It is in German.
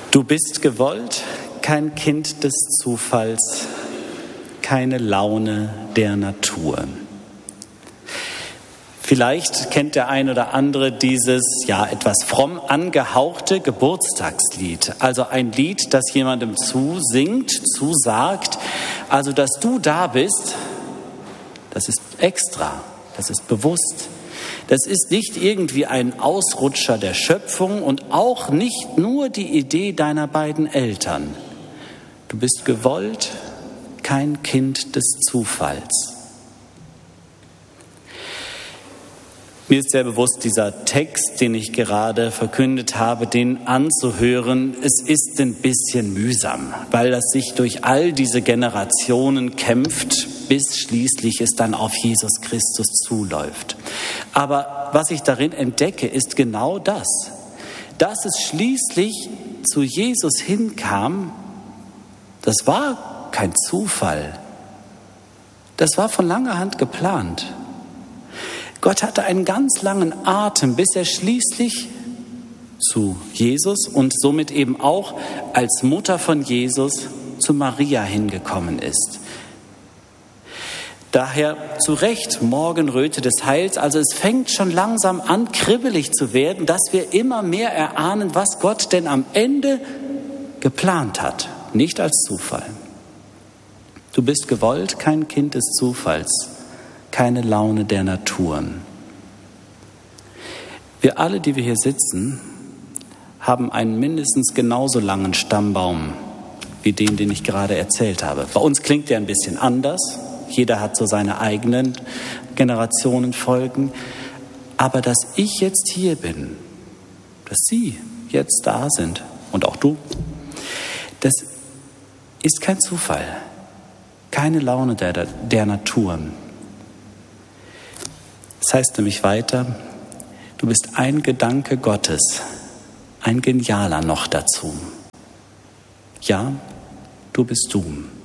Du bist gewollt, kein Kind des Zufalls, keine Laune der Natur. Vielleicht kennt der ein oder andere dieses, etwas fromm angehauchte Geburtstagslied. Also ein Lied, das jemandem zusingt, zusagt. Also, dass du da bist, das ist extra, das ist bewusst. Das ist nicht irgendwie ein Ausrutscher der Schöpfung und auch nicht nur die Idee deiner beiden Eltern. Du bist gewollt, kein Kind des Zufalls. Mir ist sehr bewusst, dieser Text, den ich gerade verkündet habe, den anzuhören, es ist ein bisschen mühsam, weil das sich durch all diese Generationen kämpft, bis schließlich es dann auf Jesus Christus zuläuft. Aber was ich darin entdecke, ist genau das. Dass es schließlich zu Jesus hinkam, das war kein Zufall. Das war von langer Hand geplant. Gott hatte einen ganz langen Atem, bis er schließlich zu Jesus und somit eben auch als Mutter von Jesus zu Maria hingekommen ist. Daher zu Recht Morgenröte des Heils. Also es fängt schon langsam an, kribbelig zu werden, dass wir immer mehr erahnen, was Gott denn am Ende geplant hat. Nicht als Zufall. Du bist gewollt, kein Kind des Zufalls, keine Laune der Naturen. Wir alle, die wir hier sitzen, haben einen mindestens genauso langen Stammbaum wie den ich gerade erzählt habe. Bei uns klingt der ein bisschen anders. Jeder hat so seine eigenen Generationenfolgen. Aber dass ich jetzt hier bin, dass Sie jetzt da sind und auch du, das ist kein Zufall, keine Laune der Naturen. Das heißt nämlich weiter, du bist ein Gedanke Gottes, ein genialer noch dazu. Ja, du bist du.